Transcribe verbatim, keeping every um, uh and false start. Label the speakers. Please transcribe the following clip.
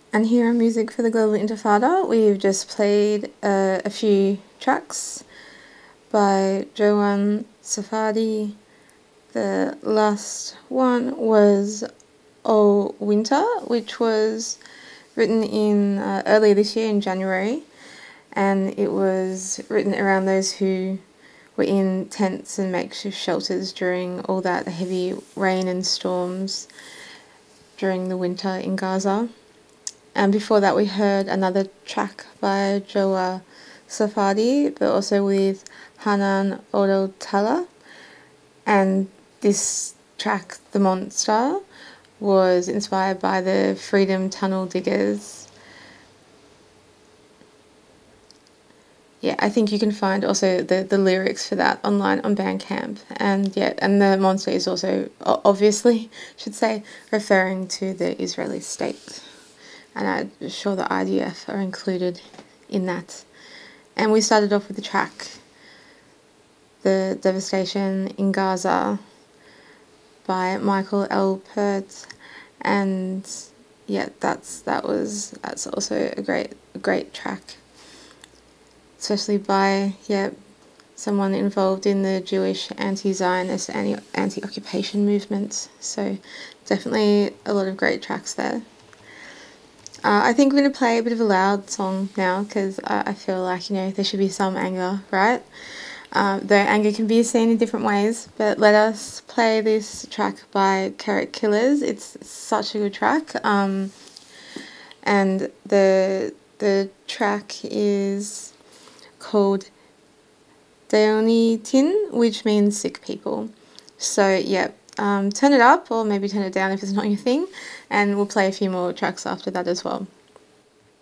Speaker 1: And here on Music for the Global Intifada, we've just played uh, a few tracks by Joan Safadi. The last one was Oh Winter, which was written in uh, earlier this year in January, and it was written around those who were in tents and makeshift shelters during all that heavy rain and storms during the winter in Gaza. And before that we heard another track by Joa Safadi, but also with Hanan Odol Tala. And this track, The Monster, was inspired by the Freedom Tunnel Diggers. Yeah, I think you can find also the, the lyrics for that online on Bandcamp. And yeah, and the monster is also obviously, should say, referring to the Israeli state. And I'm sure the I D F are included in that. And we started off with the track, The Devastation in Gaza by Michael L. Pert. And yeah, that's that was that's also a great great track. Especially by, yeah, someone involved in the Jewish anti-Zionist, anti-occupation movement. So definitely a lot of great tracks there. Uh, I think we're going to play a bit of a loud song now because I, I feel like, you know, there should be some anger, right? Um, though anger can be seen in different ways, but let us play this track by Carrot Killers. It's such a good track. Um, and the the track is called Daonitin, which means sick people. So yeah, um, turn it up or maybe turn it down if it's not your thing, and we'll play a few more tracks after that as well.